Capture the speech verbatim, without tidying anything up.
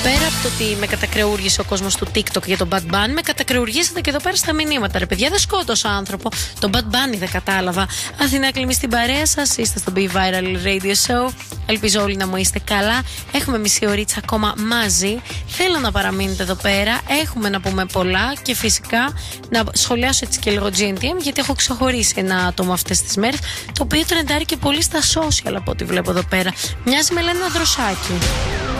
Πέρα από το ότι με κατακρεούργησε ο κόσμος του TikTok για τον Bad Bunny, με κατακρεουργήσατε και εδώ πέρα στα μηνύματα. Ρε παιδιά, δεν σκότωσα άνθρωπο. Τον Bad Bunny δεν κατάλαβα. Αθηνά Κλιμή στην παρέα σας. Είστε στο Be Viral Radio Show. Ελπίζω όλοι να μου είστε καλά. Έχουμε μισή ωρίτσα ακόμα μαζί. Θέλω να παραμείνετε εδώ πέρα. Έχουμε να πούμε πολλά και φυσικά να σχολιάσω έτσι και λίγο τζι εν τι εμ, γιατί έχω ξεχωρίσει ένα άτομο αυτές τις μέρες, το οποίο τρεντάρει και πολύ στα social από ό,τι βλέπω εδώ πέρα. Μοιάζει με Λένα Δροσάκη.